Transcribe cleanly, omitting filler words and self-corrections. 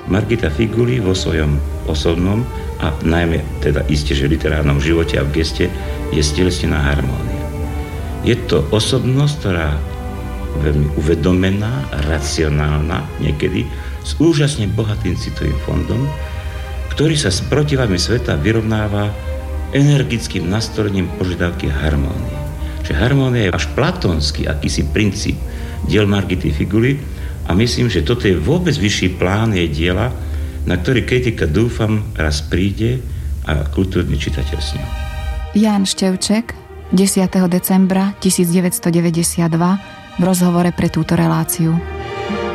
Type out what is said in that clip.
Margita Figuli vo svojom osobnom a najmä teda iste, že literárnom živote a v geste je stelesnená harmónia. Je to osobnosť, ktorá veľmi uvedomená, racionálna niekedy, s úžasne bohatým citovým fondom, ktorý sa s protivami sveta vyrovnáva energickým nastolením požiadavky harmónie. Čiže harmónia je až platónsky akýsi princíp diel Margity Figuli a myslím, že toto je vôbec vyšší plán jej diela, na ktorý kritika, dúfam, raz príde a kultúrny čitateľ s ňou. Ján Števček 10. decembra 1992 v rozhovore pre túto reláciu.